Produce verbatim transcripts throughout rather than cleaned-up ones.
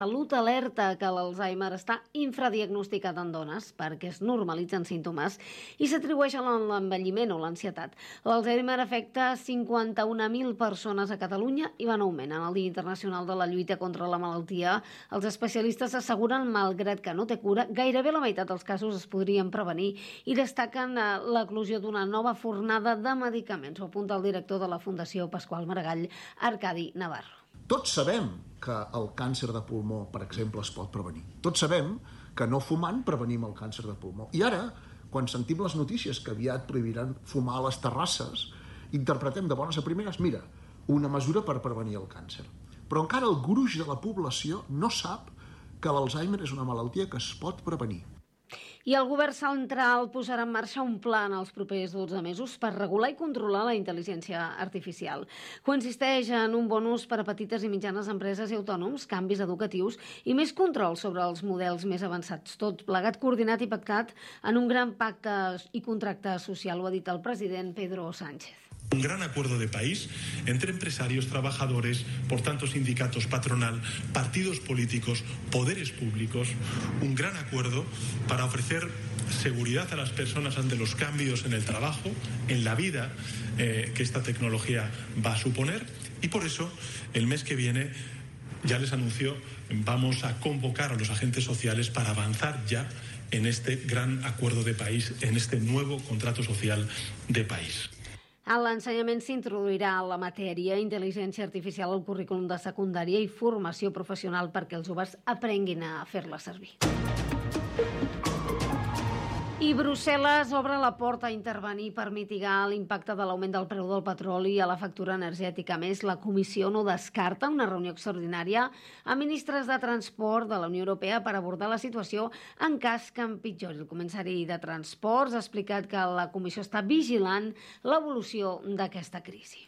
Salut alerta que l'Alzheimer està infradiagnosticat en dones perquè es normalitzen símptomes i s'atribueix a l'envelliment o l'ansietat. L'Alzheimer afecta cinquanta-un mil persones a Catalunya i va en augment. En el Dia Internacional de la Lluita contra la Malaltia, els especialistes asseguren, malgrat que no té cura, gairebé la meitat dels casos es podrien prevenir i destaquen l'eclosió d'una nova fornada de medicaments. Ho apunta el director de la Fundació Pasqual Maragall, Arcadi Navarro. Tots sabem que el càncer de pulmó, per exemple, es pot prevenir. Tots sabem que no fumant prevenim el càncer de pulmó. I ara, quan sentim les notícies que aviat prohibiran fumar a les terrasses, interpretem de bones a primeres, mira, una mesura per prevenir el càncer. Però encara el gruix de la població no sap que l'Alzheimer és una malaltia que es pot prevenir. I el govern central posarà en marxa un pla en els propers dotze mesos per regular i controlar la intel·ligència artificial. Consisteix en un bonus per a petites i mitjanes empreses i autònoms, canvis educatius i més control sobre els models més avançats. Tot plegat, coordinat i pactat en un gran pacte i contracte social, ho ha dit el president Pedro Sánchez. Un gran acuerdo de país entre empresarios, trabajadores, por tanto sindicatos, patronal, partidos políticos, poderes públicos, un gran acuerdo para ofrecer seguridad a las personas ante los cambios en el trabajo, en la vida eh, que esta tecnología va a suponer, y por eso el mes que viene, ya les anuncio, vamos a convocar a los agentes sociales para avanzar ya en este gran acuerdo de país, en este nuevo contrato social de país. A l'ensenyament s'introduirà la matèria intel·ligència artificial al currículum de secundària i formació professional perquè els joves aprenguin a fer-la servir. I Brussel·les obre la porta a intervenir per mitigar l'impacte de l'augment del preu del petroli a la factura energètica. A més, la Comissió no descarta una reunió extraordinària amb ministres de transport de la Unió Europea per abordar la situació en cas que empitjori. El comissari de Transports ha explicat que la Comissió està vigilant l'evolució d'aquesta crisi.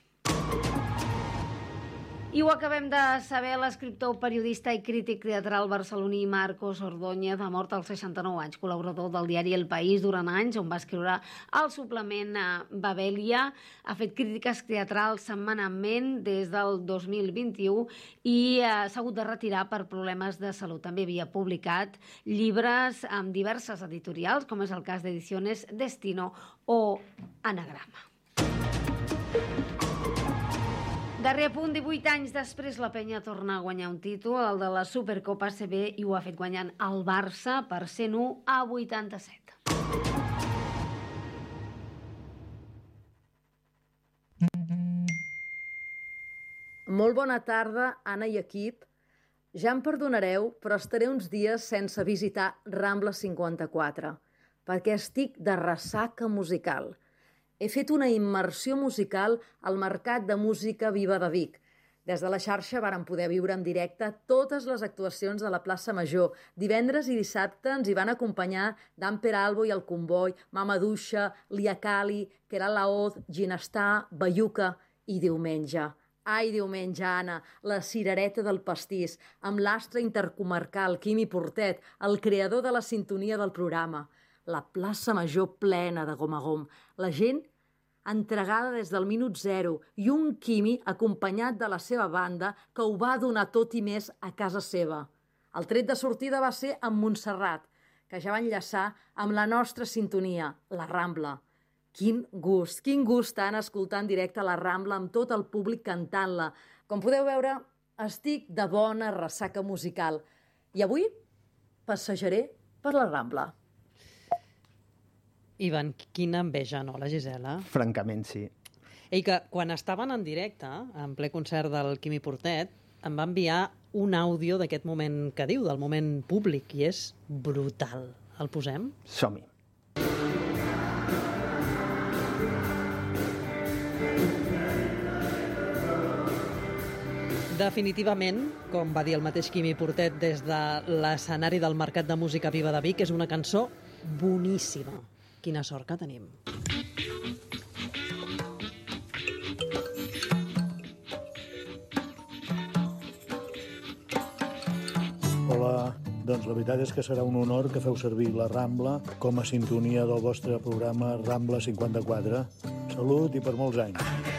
I ho acabem de saber, l'escriptor, periodista i crític teatral barceloní Marcos Ordóñez ha mort als seixanta-nou anys, col·laborador del diari El País durant anys, on va escriure el suplement Babelia. Ha fet crítiques teatrals setmanalment des del dos mil vint-i-u i s'ha hagut de retirar per problemes de salut. També havia publicat llibres amb diverses editorials, com és el cas d'Ediciones Destino o Anagrama. Darrer punt, divuit anys després, la Penya torna a guanyar un títol, el de la Supercopa A C B, i ho ha fet guanyant el Barça per cent u a vuitanta-set. Molt bona tarda, Anna i equip. Ja em perdonareu, però estaré uns dies sense visitar Rambla cinquanta-quatre, perquè estic de ressaca musical. He fet una immersió musical al Mercat de Música Viva de Vic. Des de la xarxa varen poder viure en directe totes les actuacions de la plaça Major. Divendres i dissabte ens hi van acompanyar Dan Peralbo i el Comboi, Mama Duixa, Lia Kali, Keral Laoz, Ginestà, Bayuca i diumenge. Ai, diumenge, Anna, la cirereta del pastís, amb l'astre intercomarcal Quimi Portet, el creador de la sintonia del programa. La plaça Major plena de gom a gom. La gent entregada des del minut zero i un Quimi acompanyat de la seva banda que ho va donar tot i més a casa seva. El tret de sortida va ser amb Montserrat, que ja va enllaçar amb la nostra sintonia, la Rambla. Quin gust, quin gust anar escoltant en directe la Rambla amb tot el públic cantant-la. Com podeu veure, estic de bona ressaca musical. I avui passejaré per la Rambla. Ivan, quina enveja, no, la Gisela? Francament, sí. I que quan estaven en directe, en ple concert del Quimi Portet, em va enviar un àudio d'aquest moment que diu, del moment públic, i és brutal. El posem? Som-hi. Definitivament, com va dir el mateix Quimi Portet des de l'escenari del Mercat de Música Viva de Vic, és una cançó boníssima. Quina sort que tenim. Hola, doncs la veritat és que serà un honor que feu servir la Rambla com a sintonia del vostre programa Rambla cinquanta-quatre. Salut i per molts anys.